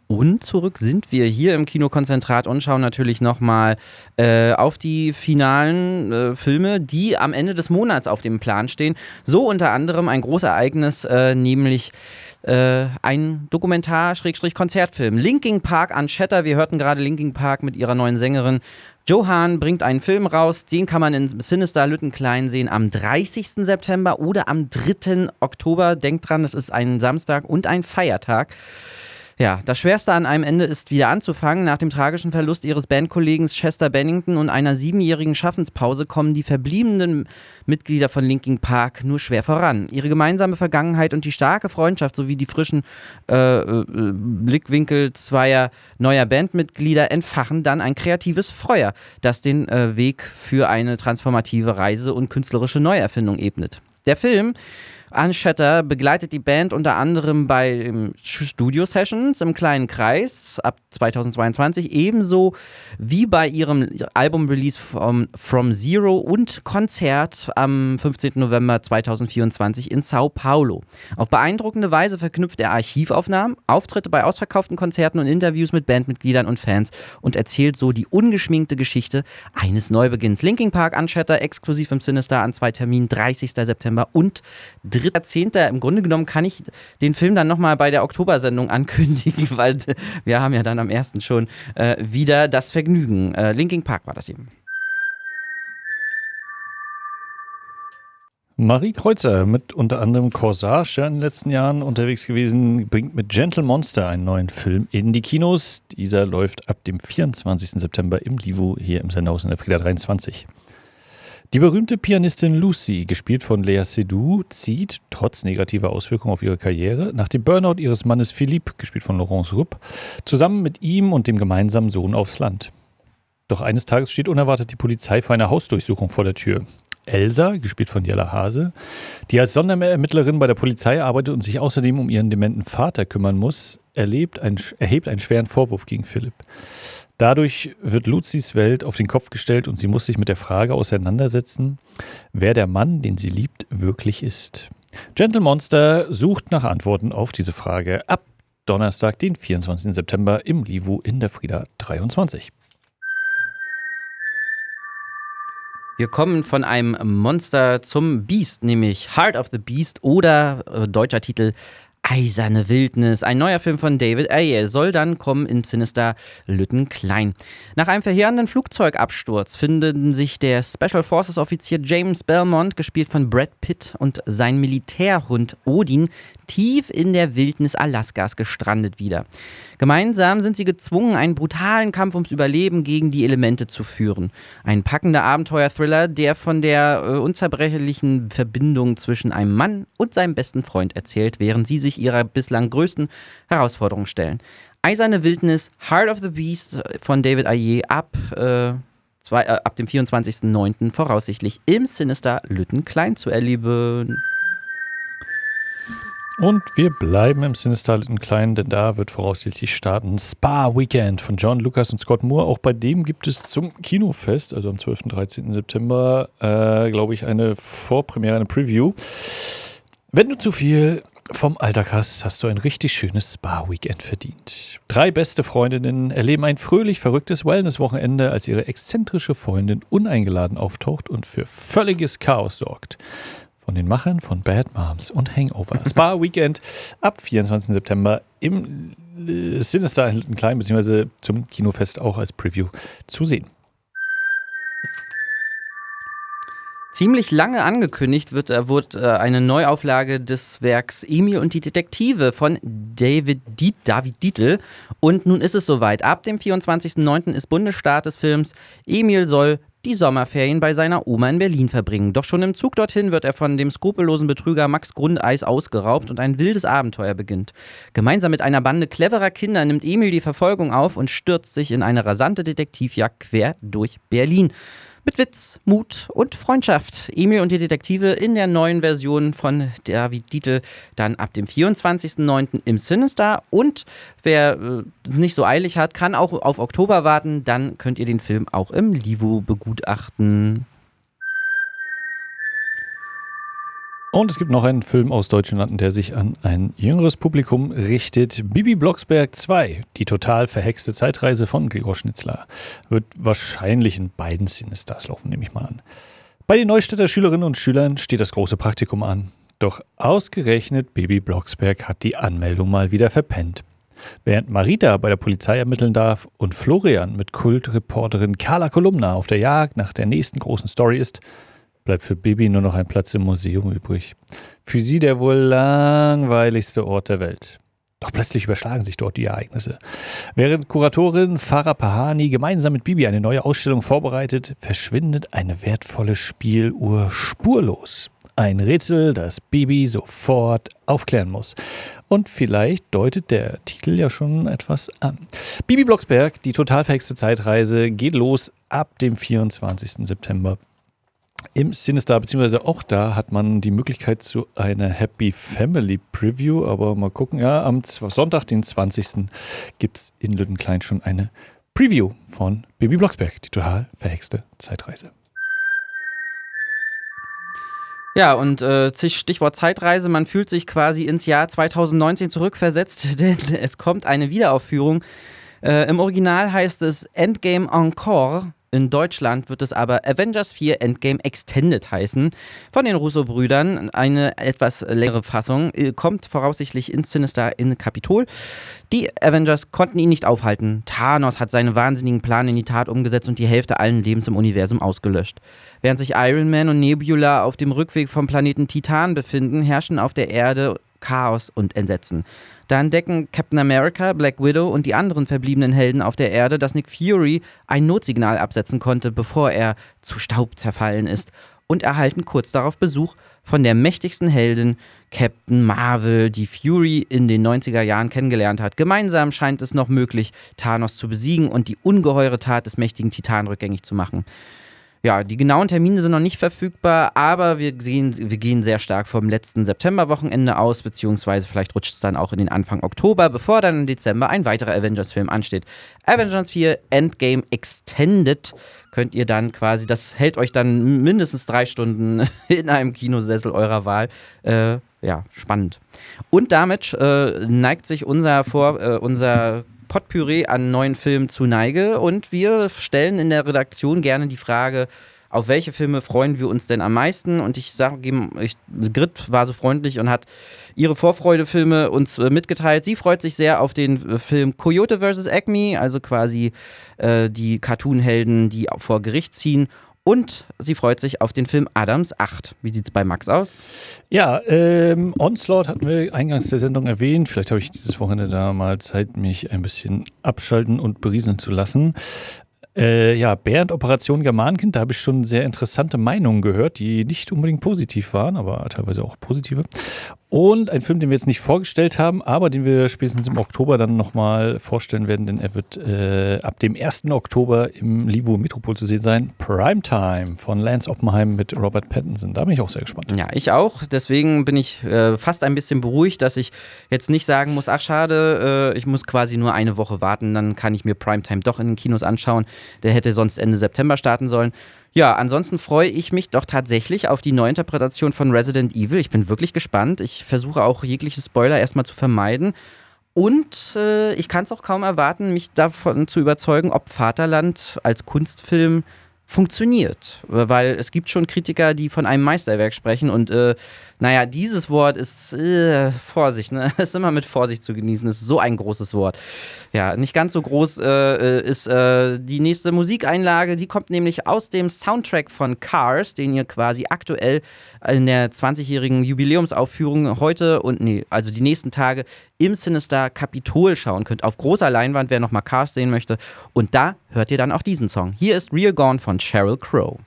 Und zurück sind wir hier im Kinokonzentrat und schauen natürlich nochmal auf die finalen Filme, die am Ende des Monats auf dem Plan stehen. So unter anderem ein Großereignis, nämlich ein Dokumentar-Konzertfilm. Linkin Park Unchatter. Wir hörten gerade Linkin Park mit ihrer neuen Sängerin. Johan bringt einen Film raus, den kann man in Sinister Lüttenklein sehen am 30. September oder am 3. Oktober. Denkt dran, es ist ein Samstag und ein Feiertag. Ja, das Schwerste an einem Ende ist wieder anzufangen. Nach dem tragischen Verlust ihres Bandkollegen Chester Bennington und einer 7-jährigen Schaffenspause kommen die verbliebenen Mitglieder von Linkin Park nur schwer voran. Ihre gemeinsame Vergangenheit und die starke Freundschaft sowie die frischen Blickwinkel zweier neuer Bandmitglieder entfachen dann ein kreatives Feuer, das den Weg für eine transformative Reise und künstlerische Neuerfindung ebnet. Der Film Unchatter begleitet die Band unter anderem bei Studio-Sessions im kleinen Kreis ab 2022, ebenso wie bei ihrem Album-Release From Zero und Konzert am 15. November 2024 in Sao Paulo. Auf beeindruckende Weise verknüpft er Archivaufnahmen, Auftritte bei ausverkauften Konzerten und Interviews mit Bandmitgliedern und Fans und erzählt so die ungeschminkte Geschichte eines Neubeginns. Linkin Park Unchatter exklusiv im Cinestar an 2 Terminen, 30. September und 3.10. Im Grunde genommen kann ich den Film dann nochmal bei der Oktobersendung ankündigen, weil wir haben ja dann am 1. schon wieder das Vergnügen. Linkin Park war das eben. Marie Kreuzer mit unter anderem Corsage in den letzten Jahren unterwegs gewesen, bringt mit Gentle Monster einen neuen Film in die Kinos. Dieser läuft ab dem 24. September im Livo hier im Sendhaus in der Frida 23. Die berühmte Pianistin Lucy, gespielt von Lea Seydoux, zieht, trotz negativer Auswirkungen auf ihre Karriere, nach dem Burnout ihres Mannes Philippe, gespielt von Laurence Rupp, zusammen mit ihm und dem gemeinsamen Sohn aufs Land. Doch eines Tages steht unerwartet die Polizei vor einer Hausdurchsuchung vor der Tür. Elsa, gespielt von Jella Hase, die als Sonderermittlerin bei der Polizei arbeitet und sich außerdem um ihren dementen Vater kümmern muss, erhebt einen schweren Vorwurf gegen Philipp. Dadurch wird Lucys Welt auf den Kopf gestellt und sie muss sich mit der Frage auseinandersetzen, wer der Mann, den sie liebt, wirklich ist. Gentle Monster sucht nach Antworten auf diese Frage ab Donnerstag, den 24. September im Livo in der Frida 23. Wir kommen von einem Monster zum Beast, nämlich Heart of the Beast oder deutscher Titel Eiserne Wildnis. Ein neuer Film von David Ayer soll dann kommen in Cinestar Lüttenklein. Nach einem verheerenden Flugzeugabsturz finden sich der Special Forces Offizier James Belmont, gespielt von Brad Pitt, und sein Militärhund Odin tief in der Wildnis Alaskas gestrandet wieder. Gemeinsam sind sie gezwungen, einen brutalen Kampf ums Überleben gegen die Elemente zu führen. Ein packender Abenteuer-Thriller, der von der unzerbrechlichen Verbindung zwischen einem Mann und seinem besten Freund erzählt, während sie sich ihrer bislang größten Herausforderung stellen. Eiserne Wildnis, Heart of the Beast von David Ayer ab dem 24.09. voraussichtlich im Cinestar Lüttenklein zu erleben. Und wir bleiben im Cinestar Lüttenklein, denn da wird voraussichtlich starten Spa Weekend von John Lucas und Scott Moore. Auch bei dem gibt es zum Kinofest, also am 12. und 13. September, glaube ich, eine Vorpremiere, eine Preview. Wenn du zu viel vom Alltag hast, hast du ein richtig schönes Spa-Weekend verdient. 3 beste Freundinnen erleben ein fröhlich verrücktes Wellness-Wochenende, als ihre exzentrische Freundin uneingeladen auftaucht und für völliges Chaos sorgt. Von den Machern von Bad Moms und Hangover. Spa-Weekend ab 24. September im Cinestar in Lüttenklein, beziehungsweise zum Kinofest auch als Preview zu sehen. Ziemlich lange angekündigt wurde eine Neuauflage des Werks Emil und die Detektive von David Dietl. Und nun ist es soweit. Ab dem 24.09. ist Bundesstart des Films. Emil soll die Sommerferien bei seiner Oma in Berlin verbringen. Doch schon im Zug dorthin wird er von dem skrupellosen Betrüger Max Grundeis ausgeraubt und ein wildes Abenteuer beginnt. Gemeinsam mit einer Bande cleverer Kinder nimmt Emil die Verfolgung auf und stürzt sich in eine rasante Detektivjagd quer durch Berlin. Mit Witz, Mut und Freundschaft. Emil und die Detektive in der neuen Version von David Dietl dann ab dem 24.09. im Cinestar. Und wer es nicht so eilig hat, kann auch auf Oktober warten. Dann könnt ihr den Film auch im Livo begutachten. Und es gibt noch einen Film aus deutschen Landen, der sich an ein jüngeres Publikum richtet. Bibi Blocksberg 2, die total verhexte Zeitreise von Gregor Schnitzler. Wird wahrscheinlich in beiden Cinestars laufen, nehme ich mal an. Bei den Neustädter Schülerinnen und Schülern steht das große Praktikum an. Doch ausgerechnet Bibi Blocksberg hat die Anmeldung mal wieder verpennt. Während Marita bei der Polizei ermitteln darf und Florian mit Kultreporterin Carla Kolumna auf der Jagd nach der nächsten großen Story ist, bleibt für Bibi nur noch ein Platz im Museum übrig. Für sie der wohl langweiligste Ort der Welt. Doch plötzlich überschlagen sich dort die Ereignisse. Während Kuratorin Farah Pahani gemeinsam mit Bibi eine neue Ausstellung vorbereitet, verschwindet eine wertvolle Spieluhr spurlos. Ein Rätsel, das Bibi sofort aufklären muss. Und vielleicht deutet der Titel ja schon etwas an. Bibi Blocksberg, die total verhexte Zeitreise, geht los ab dem 24. September. Im Cinestar, beziehungsweise auch da hat man die Möglichkeit zu einer Happy Family Preview, aber mal gucken, ja, am Sonntag, den 20. gibt es in Lüttenklein schon eine Preview von Bibi Blocksberg, die total verhexte Zeitreise. Ja, und Stichwort Zeitreise, man fühlt sich quasi ins Jahr 2019 zurückversetzt, denn es kommt eine Wiederaufführung. Im Original heißt es Endgame Encore. In Deutschland wird es aber Avengers 4 Endgame Extended heißen. Von den Russo-Brüdern eine etwas längere Fassung, kommt voraussichtlich ins Cinestar in Capitol. Die Avengers konnten ihn nicht aufhalten. Thanos hat seinen wahnsinnigen Plan in die Tat umgesetzt und die Hälfte allen Lebens im Universum ausgelöscht. Während sich Iron Man und Nebula auf dem Rückweg vom Planeten Titan befinden, herrschen auf der Erde Chaos und Entsetzen. Da entdecken Captain America, Black Widow und die anderen verbliebenen Helden auf der Erde, dass Nick Fury ein Notsignal absetzen konnte, bevor er zu Staub zerfallen ist, und erhalten kurz darauf Besuch von der mächtigsten Heldin Captain Marvel, die Fury in den 90er Jahren kennengelernt hat. Gemeinsam scheint es noch möglich, Thanos zu besiegen und die ungeheure Tat des mächtigen Titan rückgängig zu machen. Ja, die genauen Termine sind noch nicht verfügbar, aber wir gehen sehr stark vom letzten Septemberwochenende aus, beziehungsweise vielleicht rutscht es dann auch in den Anfang Oktober, bevor dann im Dezember ein weiterer Avengers-Film ansteht. Avengers 4 Endgame Extended könnt ihr dann quasi, das hält euch dann mindestens 3 Stunden in einem Kinosessel eurer Wahl. Ja, spannend. Und damit neigt sich unser Potpourri an neuen Filmen zu Neige und wir stellen in der Redaktion gerne die Frage, auf welche Filme freuen wir uns denn am meisten? Und Grit war so freundlich und hat ihre Vorfreudefilme uns mitgeteilt. Sie freut sich sehr auf den Film Coyote vs. Acme, also quasi die Cartoonhelden, die vor Gericht ziehen. Und sie freut sich auf den Film Adams 8. Wie sieht es bei Max aus? Ja, Onslaught hatten wir eingangs der Sendung erwähnt. Vielleicht habe ich dieses Wochenende da mal Zeit, mich ein bisschen abschalten und berieseln zu lassen. Bernd, Operation Germanenkind, da habe ich schon sehr interessante Meinungen gehört, die nicht unbedingt positiv waren, aber teilweise auch positive. Und ein Film, den wir jetzt nicht vorgestellt haben, aber den wir spätestens im Oktober dann nochmal vorstellen werden, denn er wird ab dem 1. Oktober im Livo Metropol zu sehen sein. Primetime von Lance Oppenheim mit Robert Pattinson. Da bin ich auch sehr gespannt. Ja, ich auch. Deswegen bin ich fast ein bisschen beruhigt, dass ich jetzt nicht sagen muss, ach schade, ich muss quasi nur eine Woche warten, dann kann ich mir Primetime doch in den Kinos anschauen. Der hätte sonst Ende September starten sollen. Ja, ansonsten freue ich mich doch tatsächlich auf die Neuinterpretation von Resident Evil. Ich bin wirklich gespannt. Ich versuche auch jegliche Spoiler erstmal zu vermeiden. Und ich kann es auch kaum erwarten, mich davon zu überzeugen, ob Vaterland als Kunstfilm funktioniert. Weil es gibt schon Kritiker, die von einem Meisterwerk sprechen und dieses Wort ist Vorsicht, ne? Ist immer mit Vorsicht zu genießen, ist so ein großes Wort. Ja, nicht ganz so groß ist die nächste Musikeinlage, die kommt nämlich aus dem Soundtrack von Cars, den ihr quasi aktuell in der 20-jährigen Jubiläumsaufführung also die nächsten Tage im Cinestar Capitol schauen könnt, auf großer Leinwand, wer nochmal Cars sehen möchte. Und da hört ihr dann auch diesen Song. Hier ist Real Gone von Sheryl Crow.